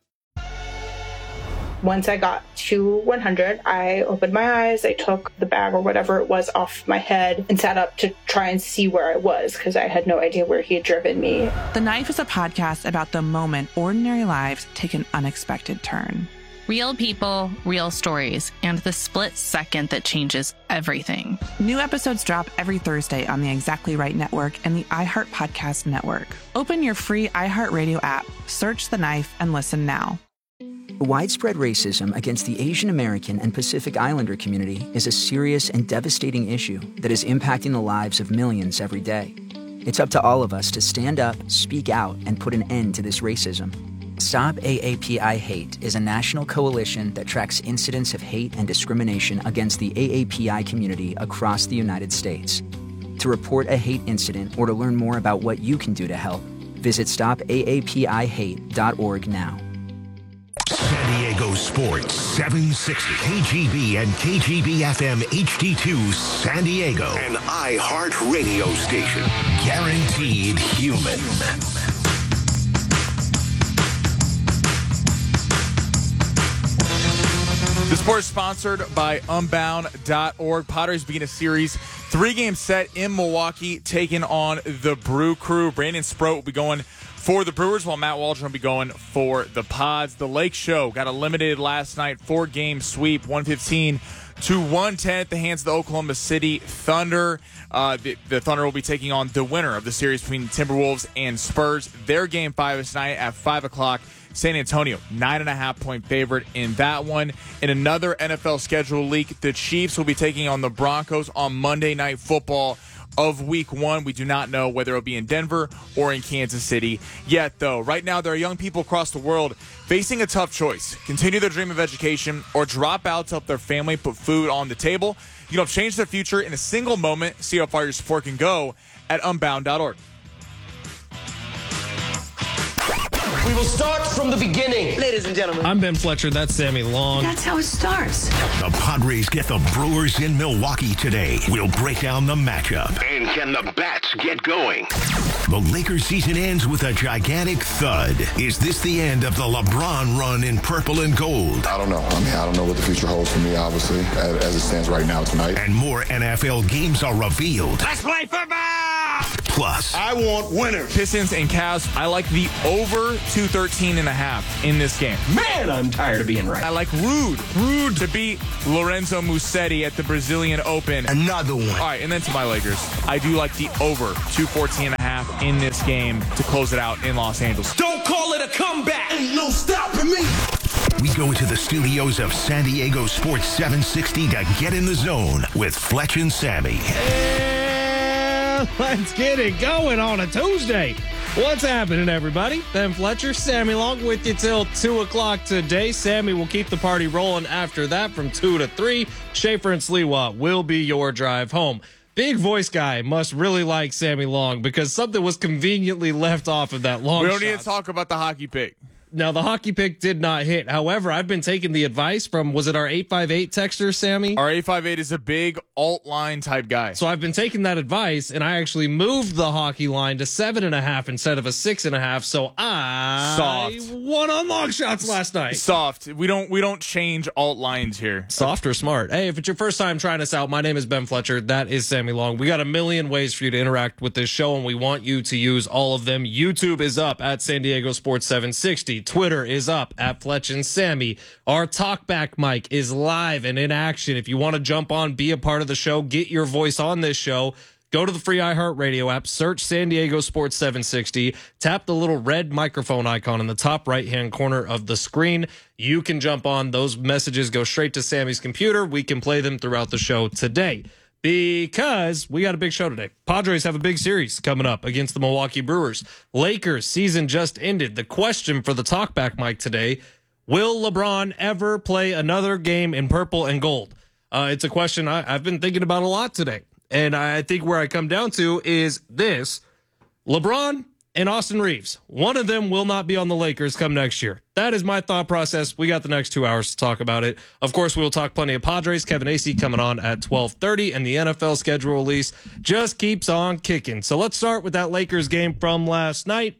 Once I got to one hundred, I opened my eyes, I took the bag or whatever it was off my head and sat up to try and see where I was because I had no idea where he had driven me. The Knife is a podcast about the moment ordinary lives take an unexpected turn. Real people, real stories, and the split second that changes everything. New episodes drop every Thursday on the Exactly Right Network and the iHeart Podcast Network. Open your free iHeartRadio app, search The Knife, and listen now. Widespread racism against the Asian American and Pacific Islander community is a serious and devastating issue that is impacting the lives of millions every day. It's up to all of us to stand up, speak out, and put an end to this racism. Stop A A P I Hate is a national coalition that tracks incidents of hate and discrimination against the A A P I community across the United States. To report a hate incident or to learn more about what you can do to help, visit stop A A P I hate dot org now. San Diego Sports seven sixty, K G B and K G B F M H D two San Diego, an iHeart radio station, guaranteed human. The sport is sponsored by unbound dot org. Padres begin a series, three-game set in Milwaukee, taking on the Brew Crew. Brandon Sproat will be going for the Brewers, while Matt Waldron will be going for the Pods. The Lake Show got eliminated last night, four-game sweep, one fifteen to one ten at the hands of the Oklahoma City Thunder. Uh, the, the Thunder will be taking on the winner of the series between Timberwolves and Spurs. Their game five is tonight at five o'clock. San Antonio, nine and a half point favorite in that one. In another N F L schedule leak, the Chiefs will be taking on the Broncos on Monday Night Football of week one. We do not know whether it'll be in Denver or in Kansas City yet, though. Right now, there are young people across the world facing a tough choice. Continue their dream of education or drop out to help their family put food on the table. You can help change their future in a single moment. See how far your support can go at unbound dot org. We will start from the beginning. Ladies and gentlemen. I'm Ben Fletcher. That's Sammy Long. That's how it starts. The Padres get the Brewers in Milwaukee today. We'll break down the matchup. And can the bats get going? The Lakers season ends with a gigantic thud. Is this the end of the LeBron run in purple and gold? I don't know. I mean, I don't know what the future holds for me, obviously, as, as it stands right now tonight. And more N F L games are revealed. Let's play football! Plus, I want winners. Pistons and Cavs, I like the over two thirteen and a half in this game. Man, I'm tired of being right. I like Rude. Rude to beat Lorenzo Musetti at the Brazilian Open. Another one. All right, and then to my Lakers. I do like the over two fourteen and a half in this game to close it out in Los Angeles. Don't call it a comeback. Ain't no stopping me. We go to the studios of San Diego Sports seven sixty to get in the zone with Fletch and Sammy. And let's get it going on a Tuesday. What's happening, everybody? Ben Fletcher, Sammy Long with you till two o'clock today. Sammy will keep the party rolling after that from two to three. Schaefer and Sliwa will be your drive home. Big voice guy must really like Sammy Long because something was conveniently left off of that long We don't shot. need to talk about the hockey pick. Now, the hockey pick did not hit. However, I've been taking the advice from, was it our eight five eight texter, Sammy? Our eight five eight is a big alt line type guy. So I've been taking that advice, and I actually moved the hockey line to seven and a half instead of a six and a half. So I Soft. won on long shots last night. Soft. We don't we don't change alt lines here. Soft or smart? Hey, if it's your first time trying us out, my name is Ben Fletcher. That is Sammy Long. We got a million ways for you to interact with this show, and we want you to use all of them. YouTube is up at San Diego Sports seven sixty. Twitter is up at Fletch and Sammy. Our talkback mic is live and in action. If you want to jump on, be a part of the show, get your voice on this show, go to the free iHeartRadio app, search San Diego Sports seven sixty, tap the little red microphone icon in the top right-hand corner of the screen. You can jump on. Those messages go straight to Sammy's computer. We can play them throughout the show today because we got a big show today. Padres have a big series coming up against the Milwaukee Brewers. Lakers season just ended. The question for the talkback mic today, will LeBron ever play another game in purple and gold? Uh, it's a question I, I've been thinking about a lot today. And I think where I come down to is this. LeBron and Austin Reeves, one of them will not be on the Lakers come next year. That is my thought process. We got the next two hours to talk about it. Of course, we will talk plenty of Padres. Kevin Acee coming on at twelve thirty, and the N F L schedule release just keeps on kicking. So let's start with that Lakers game from last night.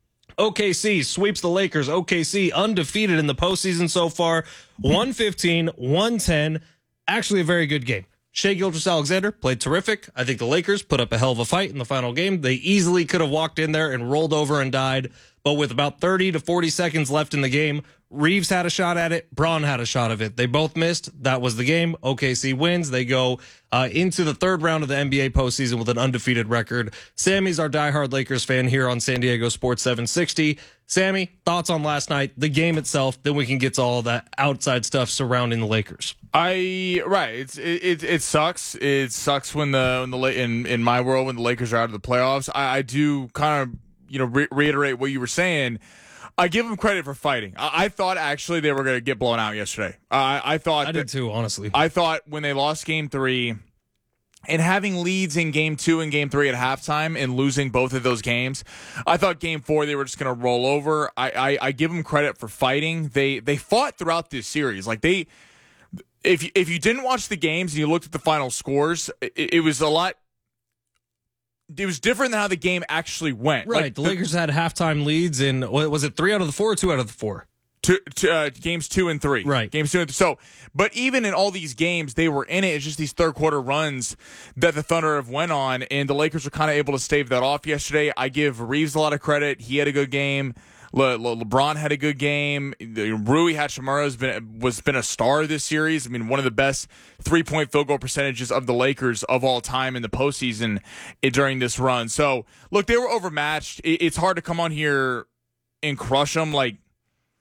O K C sweeps the Lakers. O K C undefeated in the postseason so far. one fifteen, one ten. Actually a very good game. Shai Gilgeous-Alexander played terrific. I think the Lakers put up a hell of a fight in the final game. They easily could have walked in there and rolled over and died. But with about thirty to forty seconds left in the game, Reeves had a shot at it. Braun had a shot of it. They both missed. That was the game. O K C wins. They go uh, into the third round of the N B A postseason with an undefeated record. Sammy's our diehard Lakers fan here on San Diego Sports seven sixty. Sammy, thoughts on last night, the game itself, then we can get to all of that outside stuff surrounding the Lakers. I right. It's it, it it sucks. It sucks when the when the in in my world when the Lakers are out of the playoffs. I, I do kind of you know re- reiterate what you were saying. I give them credit for fighting. I, I thought actually they were going to get blown out yesterday. Uh, I thought I did too. Honestly, I thought when they lost Game Three and having leads in Game Two and Game Three at halftime and losing both of those games, I thought Game Four they were just going to roll over. I, I I give them credit for fighting. They they fought throughout this series. Like they. If you, if you didn't watch the games and you looked at the final scores, it, it was a lot. It was different than how the game actually went. Right. Like the, the Lakers had halftime leads in, what was it, three out of the four or two out of the four? Two, two, uh, games two and three. Right. Games two and three. So, but even in all these games, they were in it. It's just these third quarter runs that the Thunder have went on, and the Lakers were kind of able to stave that off yesterday. I give Reeves a lot of credit. He had a good game. Le- Le- LeBron had a good game. Rui Hachimura has been was been a star this series. I mean, one of the best three point field goal percentages of the Lakers of all time in the postseason during this run. So, look, they were overmatched. It- it's hard to come on here and crush them. Like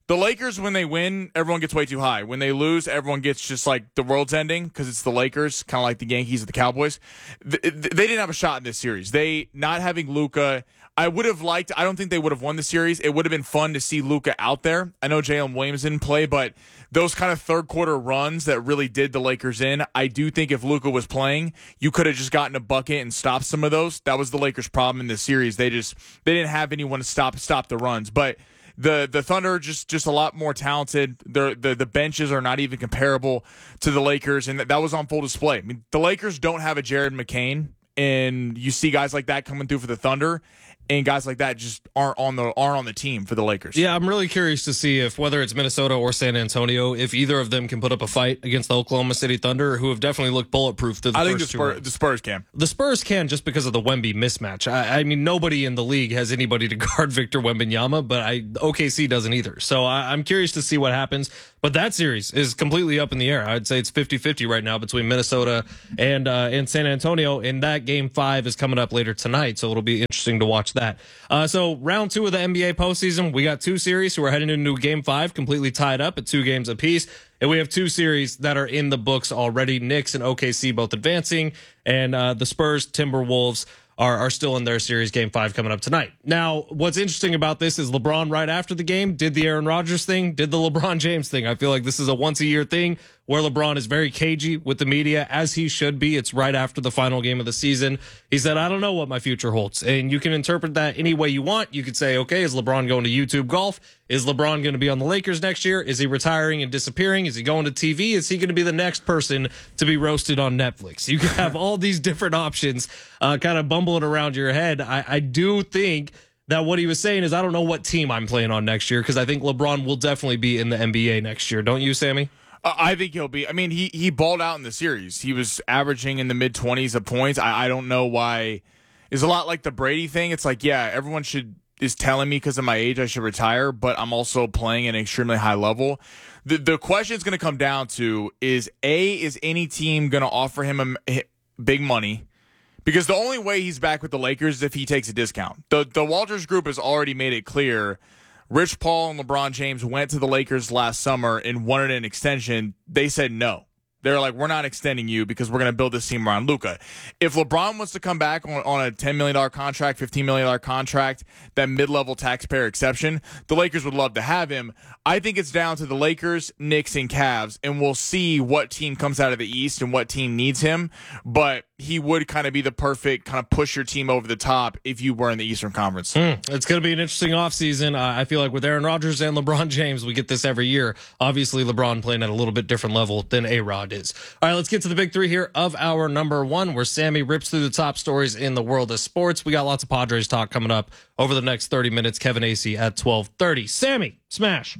The Lakers, when they win, everyone gets way too high. When they lose, everyone gets just like the world's ending because it's the Lakers, kind of like the Yankees or the Cowboys. They didn't have a shot in this series. They not having Luka, I would have liked, I don't think they would have won the series. It would have been fun to see Luka out there. I know Jalen Williams didn't play, but those kind of third quarter runs that really did the Lakers in, I do think if Luka was playing, you could have just gotten a bucket and stopped some of those. That was the Lakers' problem in this series. They just, they didn't have anyone to stop, stop the runs. But The the Thunder just just a lot more talented. They're, the the benches are not even comparable to the Lakers, and that, that was on full display. I mean, the Lakers don't have a Jared McCain, and you see guys like that coming through for the Thunder, and guys like that just aren't on the aren't on the team for the Lakers. Yeah, I'm really curious to see if whether it's Minnesota or San Antonio, if either of them can put up a fight against the Oklahoma City Thunder, who have definitely looked bulletproof through the I first think the, two Spurs, rounds. the Spurs can. The Spurs can just because of the Wemby mismatch. I, I mean, nobody in the league has anybody to guard Victor Wembanyama, but I O K C doesn't either. So I, I'm curious to see what happens. But that series is completely up in the air. I'd say it's fifty-fifty right now between Minnesota and uh, and San Antonio, and that game five is coming up later tonight, so it'll be interesting to watch that. Uh, so round two of the N B A postseason, we got two series, so we're heading into game five, completely tied up at two games apiece. And we have two series that are in the books already. Knicks and O K C both advancing, and uh, the Spurs, Timberwolves are, are still in their series, game five coming up tonight. Now, what's interesting about this is LeBron right after the game did the Aaron Rodgers thing, did the LeBron James thing. I feel like this is a once a year thing where LeBron is very cagey with the media, as he should be. It's right after the final game of the season. He said, I don't know what my future holds. And you can interpret that any way you want. You could say, okay, is LeBron going to YouTube golf? Is LeBron going to be on the Lakers next year? Is he retiring and disappearing? Is he going to T V? Is he going to be the next person to be roasted on Netflix? You can have all these different options uh, kind of bumbling around your head. I, I do think that what he was saying is, I don't know what team I'm playing on next year, because I think LeBron will definitely be in the N B A next year. Don't you, Sammy? Uh, I think he'll be. I mean, he he balled out in the series. He was averaging in the mid twenties of points. I, I don't know why. It's a lot like the Brady thing. It's like, yeah, everyone should is telling me because of my age I should retire, but I'm also playing at an extremely high level. The the question is going to come down to is A, is any team going to offer him a, big money? Because the only way he's back with the Lakers is if he takes a discount. The the Walters Group has already made it clear. Rich Paul and LeBron James went to the Lakers last summer and wanted an extension. They said no. They're like, we're not extending you because we're going to build this team around Luka. If LeBron wants to come back on, on a ten million dollars contract, fifteen million dollars contract, that mid-level taxpayer exception, the Lakers would love to have him. I think it's down to the Lakers, Knicks, and Cavs, and we'll see what team comes out of the East and what team needs him. But he would kind of be the perfect kind of push your team over the top if you were in the Eastern Conference. Mm, it's going to be an interesting offseason. Uh, I feel like with Aaron Rodgers and LeBron James, we get this every year. Obviously, LeBron playing at a little bit different level than A-Rod is. All right, let's get to the big three here of our number one, where Sammy rips through the top stories in the world of sports. We got lots of Padres talk coming up over the next thirty minutes. Kevin Acee at twelve thirty. Sammy, smash.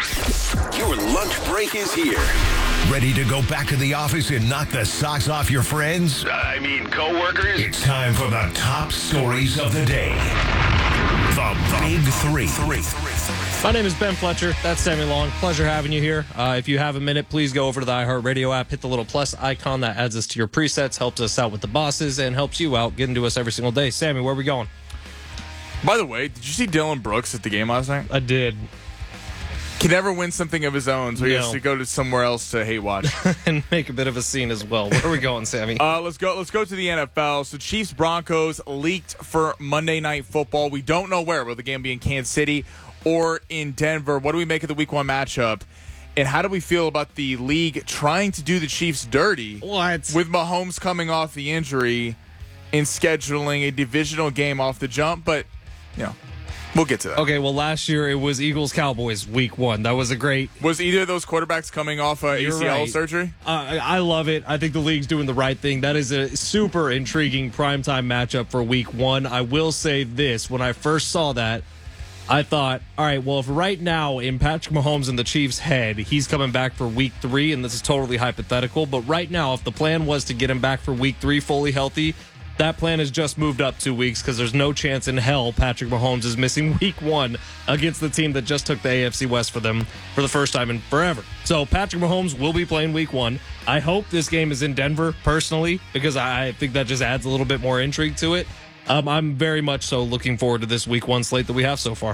Your lunch break is here. Ready to go back to the office and knock the socks off your friends? I mean, coworkers? It's time for the top stories of the day. The, the Big Three. three. My name is Ben Fletcher. That's Sammy Long. Pleasure having you here. Uh, if you have a minute, please go over to the iHeartRadio app, hit the little plus icon that adds us to your presets, helps us out with the bosses, and helps you out getting to us every single day. Sammy, where are we going? By the way, did you see Dylan Brooks at the game last night? I did. Can never win something of his own, so he No. has to go to somewhere else to hate watch. And make a bit of a scene as well. Where are we going, Sammy? Uh, let's go. Let's go to the N F L. So Chiefs Broncos leaked for Monday Night Football. We don't know where. Will the game be in Kansas City or in Denver? What do we make of the Week One matchup? And how do we feel about the league trying to do the Chiefs dirty? What? With Mahomes coming off the injury and scheduling a divisional game off the jump, but you know. We'll get to that. Okay, well, last year it was Eagles-Cowboys week one. That was a great... Was either of those quarterbacks coming off uh, A C L right. surgery? Uh, I love it. I think the league's doing the right thing. That is a super intriguing primetime matchup for week one. I will say this. When I first saw that, I thought, all right, well, if right now in Patrick Mahomes and the Chiefs' head, he's coming back for week three, and this is totally hypothetical, but right now, if the plan was to get him back for week three fully healthy, that plan has just moved up two weeks because there's no chance in hell Patrick Mahomes is missing week one against the team that just took the A F C West for them for the first time in forever. So Patrick Mahomes will be playing week one. I hope this game is in Denver, personally, because I think that just adds a little bit more intrigue to it. Um, I'm very much so looking forward to this week one slate that we have so far.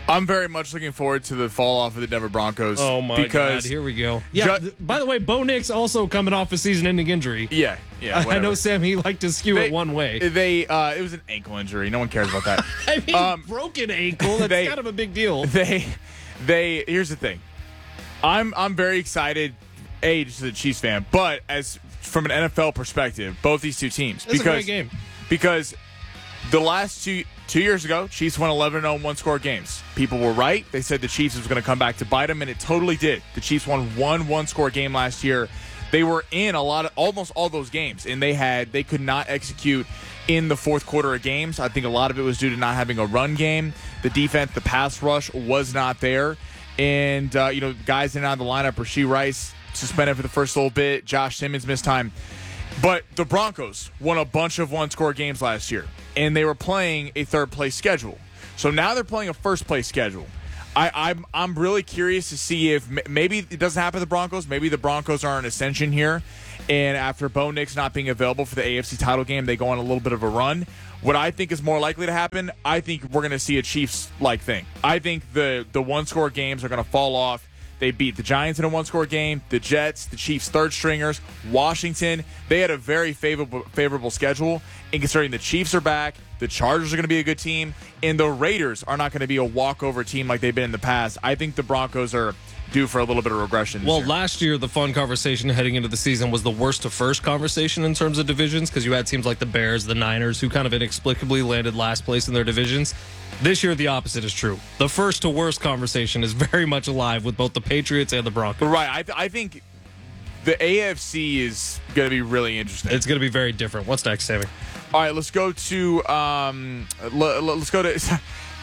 I'm very much looking forward to the fall off of the Denver Broncos. Oh, my because God. Here we go. Yeah, Ju- th- by the way, Bo Nix also coming off a season-ending injury. Yeah, yeah. I, I know, whatever. Sam, he liked to skew They- it one way. They, uh, it was an ankle injury. No one cares about that. I mean, Um, broken ankle. That's they- kind of a big deal. They, they. Here's the thing. I'm, I'm very excited. A, just as a Chiefs fan, but as from an N F L perspective, both these two teams. It's a because, great game. Because the last two two years ago, Chiefs won eleven and oh one-score games. People were right. They said the Chiefs was going to come back to bite them, and it totally did. The Chiefs won one one-score game last year. They were in a lot of almost all those games, and they had they could not execute in the fourth quarter of games. I think a lot of it was due to not having a run game. The defense, the pass rush was not there, and uh, you know guys in and out of the lineup. Rashee Rice suspended for the first little bit. Josh Simmons missed time. But the Broncos won a bunch of one-score games last year, and they were playing a third-place schedule. So now they're playing a first-place schedule. I, I'm I'm really curious to see if m- maybe it doesn't happen to the Broncos. Maybe the Broncos are in ascension here, and after Bo Nix not being available for the A F C title game, they go on a little bit of a run. What I think is more likely to happen, I think we're going to see a Chiefs-like thing. I think the the one-score games are going to fall off. They beat the Giants in a one-score game, the Jets, the Chiefs' third-stringers, Washington. They had a very favorable favorable schedule. And considering the Chiefs are back, the Chargers are going to be a good team, and the Raiders are not going to be a walkover team like they've been in the past, I think the Broncos are due for a little bit of regression this Well, year. last year, the fun conversation heading into the season was the worst to first conversation in terms of divisions because you had teams like the Bears, the Niners, who kind of inexplicably landed last place in their divisions. This year, the opposite is true. The first to worst conversation is very much alive with both the Patriots and the Broncos. Right. I, th- I think the A F C is going to be really interesting. It's going to be very different. What's next, Sammy? All right, let's go to um, l- l- let's go to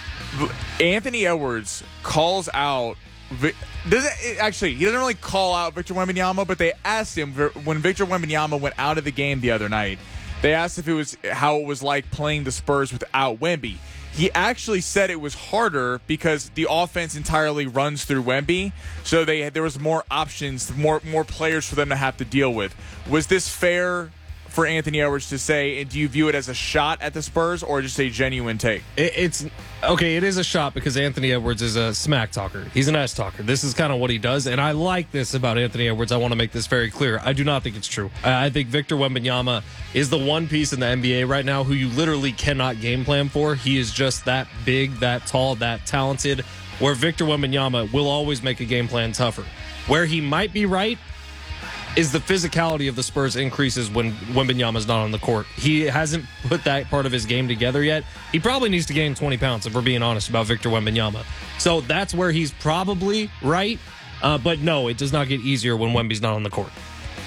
Anthony Edwards calls out. Doesn't actually he doesn't really call out Victor Wembanyama, but they asked him when Victor Wembanyama went out of the game the other night. They asked if it was how it was like playing the Spurs without Wemby. He actually said it was harder because the offense entirely runs through Wemby, so they there was more options, more more players for them to have to deal with. Was this fair for Anthony Edwards to say, and do you view it as a shot at the Spurs or just a genuine take? It, it's okay. It is a shot because Anthony Edwards is a smack talker. He's an ass talker. This is kind of what he does, and I like this about Anthony Edwards. I want to make this very clear. I do not think it's true. I, I think Victor Wembanyama is the one piece in the N B A right now who you literally cannot game plan for. He is just that big, that tall, that talented, where Victor Wembanyama will always make a game plan tougher. Where he might be right is the physicality of the Spurs increases when Wembanyama's not on the court. He hasn't put that part of his game together yet. He probably needs to gain twenty pounds, if we're being honest about Victor Wembanyama. So that's where he's probably right. Uh, but no, it does not get easier when Wemby's not on the court.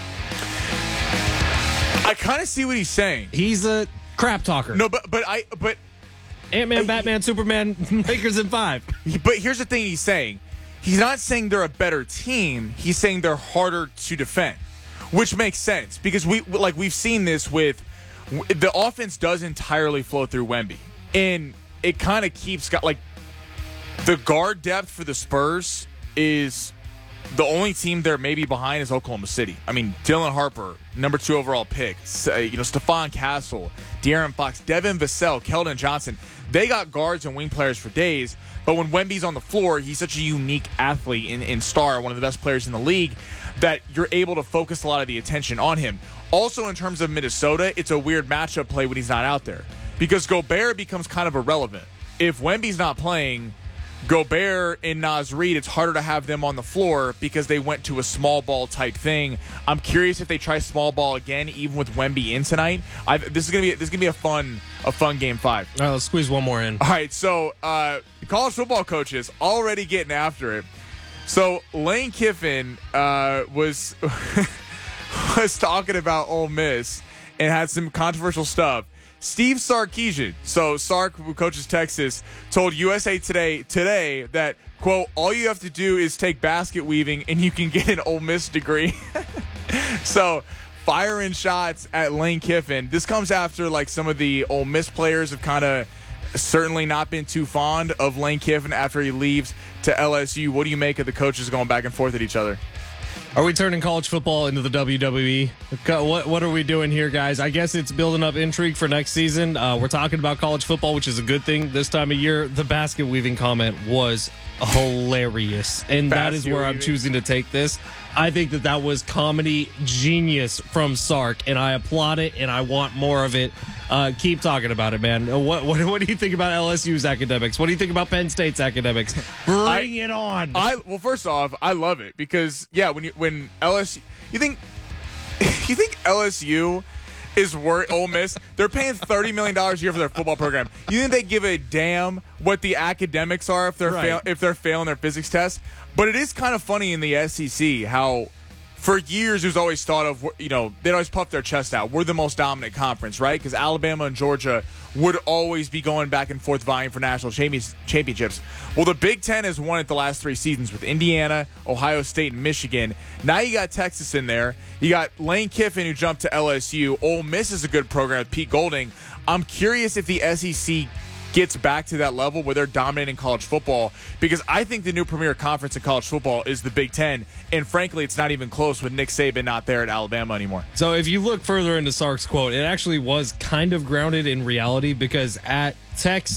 I kind of see what he's saying. He's a crap talker. No, but but I but Ant-Man, Batman, Superman, Lakers in five. But here's the thing he's saying. He's not saying they're a better team. He's saying they're harder to defend, which makes sense because we like we've seen this with the offense does entirely flow through Wemby, and it kind of keeps got like the guard depth for the Spurs is the only team they're maybe behind is Oklahoma City. I mean, Dylan Harper, number two overall pick, you know, Stephon Castle, De'Aaron Fox, Devin Vassell, Keldon Johnson. They got guards and wing players for days. But when Wemby's on the floor, he's such a unique athlete and, and star, one of the best players in the league, that you're able to focus a lot of the attention on him. Also, in terms of Minnesota, it's a weird matchup play when he's not out there because Gobert becomes kind of irrelevant. If Wemby's not playing, Gobert and Naz Reid, it's harder to have them on the floor because they went to a small ball type thing. I'm curious if they try small ball again, even with Wemby in tonight. I've, this is gonna be this is gonna be a fun a fun game five. All right, let's squeeze one more in. All right, so uh, college football coaches already getting after it. So Lane Kiffin uh, was was talking about Ole Miss and had some controversial stuff. Steve Sarkisian, so Sark, who coaches Texas, told U S A Today today that, quote, all you have to do is take basket weaving and you can get an Ole Miss degree. So firing shots at Lane Kiffin. This comes after like some of the Ole Miss players have kind of certainly not been too fond of Lane Kiffin after he leaves to L S U. What do you make of the coaches going back and forth at each other? Are we turning college football into the W W E? What what are we doing here, guys? I guess it's building up intrigue for next season. Uh, we're talking about college football, which is a good thing this time of year. The basket weaving comment was hilarious, and that is where I'm choosing to take this. I think that that was comedy genius from Sark, and I applaud it, and I want more of it. Uh, keep talking about it, man. What, what what do you think about L S U's academics? What do you think about Penn State's academics? Bring I, it on. I well, first off, I love it because yeah, when you when L S U, you think you think L S U is worth Ole Miss? They're paying thirty million dollars a year for their football program. You think they give a damn what the academics are if they're Right. fail, if they're failing their physics test? But it is kind of funny in the S E C how for years it was always thought of, you know, they'd always puff their chest out. We're the most dominant conference, right? Because Alabama and Georgia would always be going back and forth vying for national championships. Well, the Big Ten has won it the last three seasons with Indiana, Ohio State, and Michigan. Now you got Texas in there. You got Lane Kiffin who jumped to L S U. Ole Miss is a good program with Pete Golding. I'm curious if the S E C gets back to that level where they're dominating college football, because I think the new premier conference in college football is the Big Ten, and frankly it's not even close with Nick Saban not there at Alabama anymore. So if you look further into Sark's quote, it actually was kind of grounded in reality, because at Texas